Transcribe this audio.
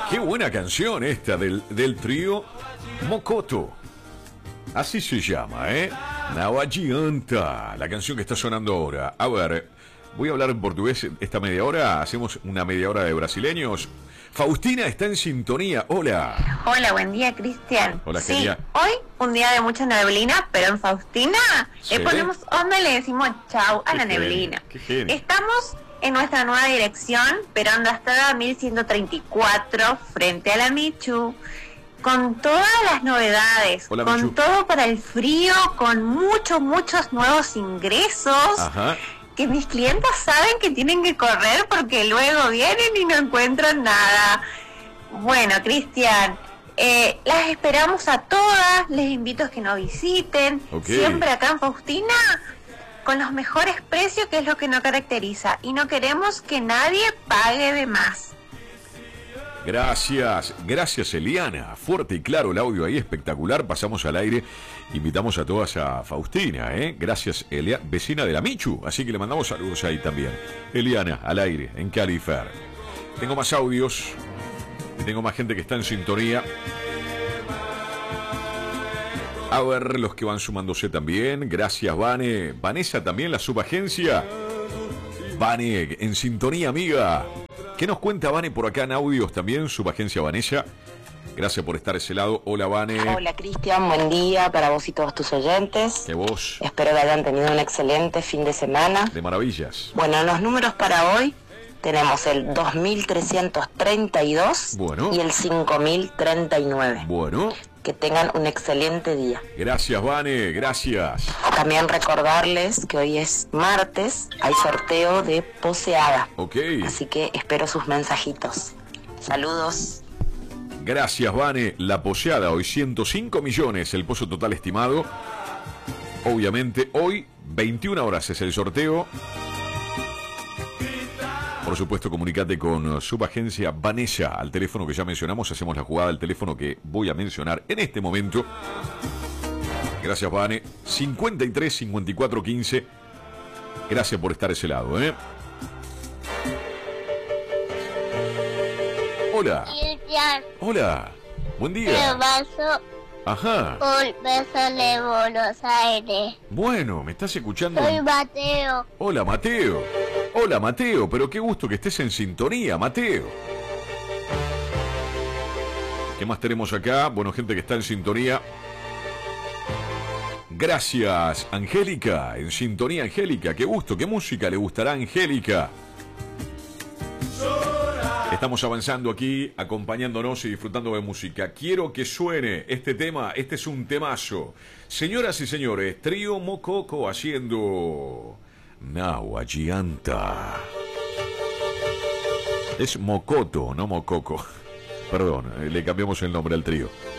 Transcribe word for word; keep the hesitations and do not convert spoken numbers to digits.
Qué buena canción esta del, del trío Mocoto. Así se llama, ¿eh? Não adianta, la canción que está sonando ahora. A ver, voy a hablar en portugués esta media hora. Hacemos una media hora de brasileños. Faustina está en sintonía. Hola. Hola, buen día, Cristian. Hola, sí, genia. Hoy un día de mucha neblina, pero en Faustina Sí. le ponemos onda y le decimos chau a Qué la genio, neblina. qué genio. Estamos en nuestra nueva dirección, Perón Estrada mil ciento treinta y cuatro, frente a la Michu, con todas las novedades, Hola, con Michu. todo para el frío, con muchos, muchos nuevos ingresos. Ajá. Que mis clientes saben que tienen que correr porque luego vienen y no encuentran nada. Bueno, Cristian, eh, las esperamos a todas, les invito a que nos visiten, Ok. siempre acá en Faustina, con los mejores precios, que es lo que nos caracteriza, y no queremos que nadie pague de más. Gracias, gracias Eliana. Fuerte y claro el audio ahí, espectacular. Pasamos al aire. Invitamos a todas a Faustina, ¿eh? Gracias, Eliana, vecina de la Michu. Así que le mandamos saludos ahí también. Eliana, al aire, en Califer. Tengo más audios. Y tengo más gente que está en sintonía. A ver, los que van sumándose también. Gracias, Vane. Vanessa también, la subagencia. Vane, en sintonía, amiga. ¿Qué nos cuenta Vane por acá en audios también? Subagencia Vanessa. Gracias por estar a ese lado. Hola, Vane. Hola, Cristian, buen día para vos y todos tus oyentes. ¿Qué vos? Espero que hayan tenido un excelente fin de semana. De maravillas. Bueno, los números para hoy tenemos el dos mil trescientos treinta y dos Bueno. y el cinco mil treinta y nueve. Bueno, Que tengan un excelente día. gracias, Vane. Gracias. También recordarles que hoy es martes, hay sorteo de Poseada. Ok. Así que espero sus mensajitos. Saludos. Gracias, Vane. La poseada, hoy ciento cinco millones, el pozo total estimado. Obviamente, hoy, veintiuna horas es el sorteo. Por supuesto, comunicate con subagencia Vanessa al teléfono que ya mencionamos. Hacemos la jugada del teléfono que voy a mencionar en este momento. Gracias, Vane. cincuenta y tres, cincuenta y cuatro, quince. Gracias por estar a ese lado, ¿eh? Hola. Cristian, Hola. Buen te día. paso Ajá. un beso de Buenos Aires. Bueno, ¿me estás escuchando? Soy Mateo. Hola, Mateo. Hola, Mateo, pero qué gusto que estés en sintonía, Mateo. ¿Qué más tenemos acá? Bueno, gente que está en sintonía. Gracias, Angélica. En sintonía, Angélica. Qué gusto, qué música le gustará a Angélica. Estamos avanzando aquí, acompañándonos y disfrutando de música. Quiero que suene este tema, este es un temazo. Señoras y señores, Trío Mococo haciendo Não Adianta. Es Mocoto, no Mococo. Perdón, le cambiamos el nombre al trío.